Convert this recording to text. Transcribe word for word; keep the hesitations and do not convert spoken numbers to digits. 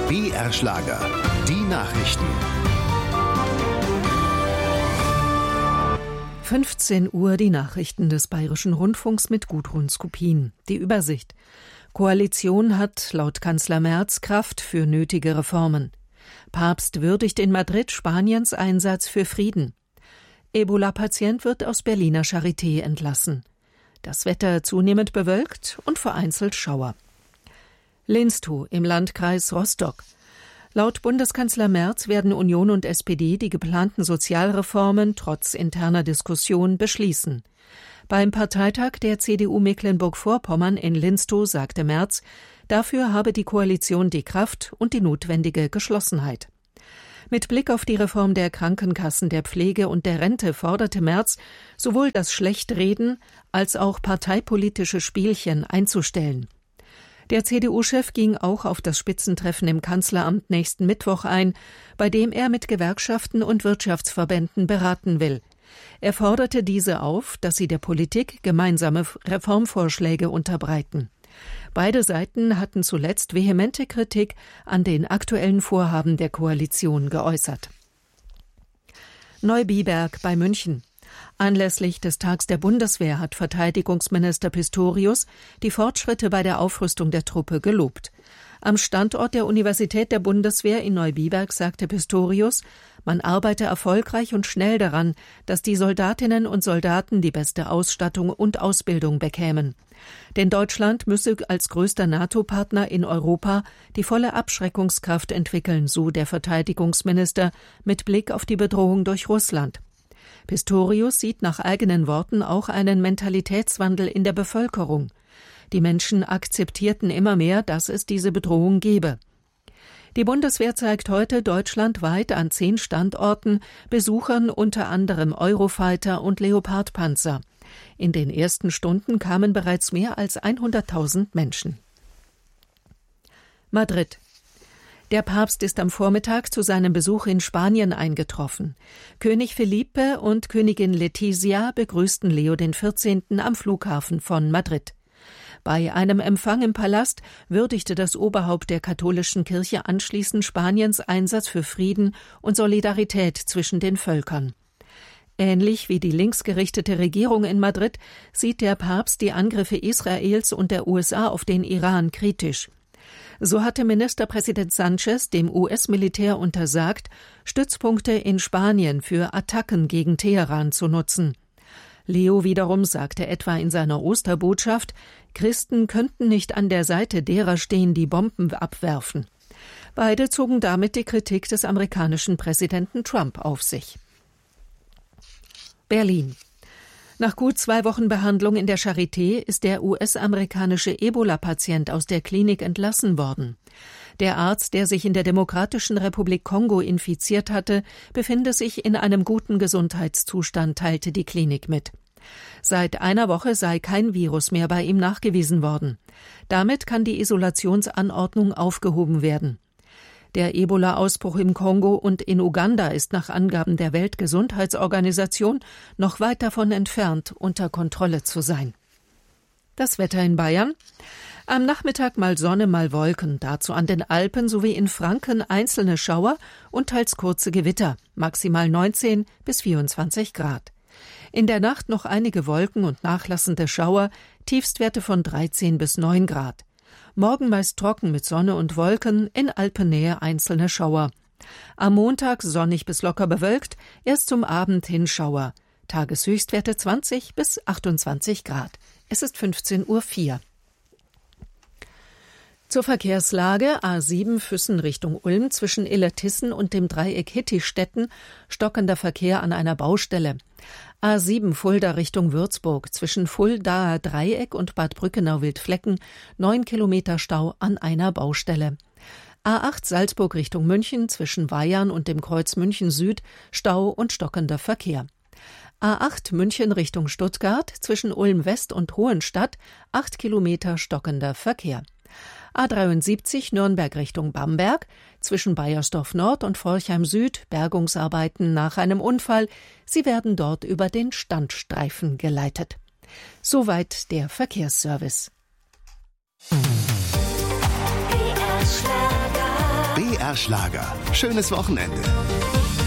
B R Schlager, die Nachrichten. fünfzehn Uhr die Nachrichten des Bayerischen Rundfunks mit Gudrun Skupin. Die Übersicht. Koalition hat laut Kanzler Merz Kraft für nötige Reformen. Papst würdigt in Madrid Spaniens Einsatz für Frieden. Ebola-Patient wird aus Berliner Charité entlassen. Das Wetter zunehmend bewölkt und vereinzelt Schauer. Linstow im Landkreis Rostock. Laut Bundeskanzler Merz werden Union und S P D die geplanten Sozialreformen trotz interner Diskussion beschließen. Beim Parteitag der C D U Mecklenburg-Vorpommern in Linstow sagte Merz, dafür habe die Koalition die Kraft und die notwendige Geschlossenheit. Mit Blick auf die Reform der Krankenkassen, der Pflege und der Rente forderte Merz, sowohl das Schlechtreden als auch parteipolitische Spielchen einzustellen. Der C D U-Chef ging auch auf das Spitzentreffen im Kanzleramt nächsten Mittwoch ein, bei dem er mit Gewerkschaften und Wirtschaftsverbänden beraten will. Er forderte diese auf, dass sie der Politik gemeinsame Reformvorschläge unterbreiten. Beide Seiten hatten zuletzt vehemente Kritik an den aktuellen Vorhaben der Koalition geäußert. Neubiberg bei München. Anlässlich des Tags der Bundeswehr hat Verteidigungsminister Pistorius die Fortschritte bei der Aufrüstung der Truppe gelobt. Am Standort der Universität der Bundeswehr in Neubiberg sagte Pistorius, man arbeite erfolgreich und schnell daran, dass die Soldatinnen und Soldaten die beste Ausstattung und Ausbildung bekämen. Denn Deutschland müsse als größter NATO-Partner in Europa die volle Abschreckungskraft entwickeln, so der Verteidigungsminister mit Blick auf die Bedrohung durch Russland. Pistorius sieht nach eigenen Worten auch einen Mentalitätswandel in der Bevölkerung. Die Menschen akzeptierten immer mehr, dass es diese Bedrohung gebe. Die Bundeswehr zeigt heute deutschlandweit an zehn Standorten Besuchern unter anderem Eurofighter und Leopardpanzer. In den ersten Stunden kamen bereits mehr als hunderttausend Menschen. Madrid. Der Papst ist am Vormittag zu seinem Besuch in Spanien eingetroffen. König Felipe und Königin Letizia begrüßten Leo den vierzehnten am Flughafen von Madrid. Bei einem Empfang im Palast würdigte das Oberhaupt der katholischen Kirche anschließend Spaniens Einsatz für Frieden und Solidarität zwischen den Völkern. Ähnlich wie die linksgerichtete Regierung in Madrid sieht der Papst die Angriffe Israels und der U S A auf den Iran kritisch. So hatte Ministerpräsident Sanchez dem U S-Militär untersagt, Stützpunkte in Spanien für Attacken gegen Teheran zu nutzen. Leo wiederum sagte etwa in seiner Osterbotschaft, Christen könnten nicht an der Seite derer stehen, die Bomben abwerfen. Beide zogen damit die Kritik des amerikanischen Präsidenten Trump auf sich. Berlin. Nach gut zwei Wochen Behandlung in der Charité ist der U S-amerikanische Ebola-Patient aus der Klinik entlassen worden. Der Arzt, der sich in der Demokratischen Republik Kongo infiziert hatte, befinde sich in einem guten Gesundheitszustand, teilte die Klinik mit. Seit einer Woche sei kein Virus mehr bei ihm nachgewiesen worden. Damit kann die Isolationsanordnung aufgehoben werden. Der Ebola-Ausbruch im Kongo und in Uganda ist nach Angaben der Weltgesundheitsorganisation noch weit davon entfernt, unter Kontrolle zu sein. Das Wetter in Bayern. Am Nachmittag mal Sonne, mal Wolken, dazu an den Alpen sowie in Franken einzelne Schauer und teils kurze Gewitter, maximal neunzehn bis vierundzwanzig Grad. In der Nacht noch einige Wolken und nachlassende Schauer, Tiefstwerte von dreizehn bis neun Grad. Morgen meist trocken mit Sonne und Wolken, in Alpennähe einzelne Schauer. Am Montag sonnig bis locker bewölkt, erst zum Abend hin Schauer. Tageshöchstwerte zwanzig bis achtundzwanzig Grad. Es ist fünfzehn Uhr vier. Zur Verkehrslage: A sieben Füssen Richtung Ulm zwischen Illertissen und dem Dreieck Hittistetten, stockender Verkehr an einer Baustelle. A sieben Fulda Richtung Würzburg zwischen Fuldaer Dreieck und Bad Brückenau-Wildflecken, neun Kilometer Stau an einer Baustelle. A acht Salzburg Richtung München zwischen Weyarn und dem Kreuz München Süd, Stau und stockender Verkehr. A acht München Richtung Stuttgart zwischen Ulm West und Hohenstadt, acht Kilometer stockender Verkehr. A dreiundsiebzig Nürnberg Richtung Bamberg, zwischen Baiersdorf Nord und Forchheim Süd, Bergungsarbeiten nach einem Unfall. Sie werden dort über den Standstreifen geleitet. Soweit der Verkehrsservice. B R Schlager. Schönes Wochenende.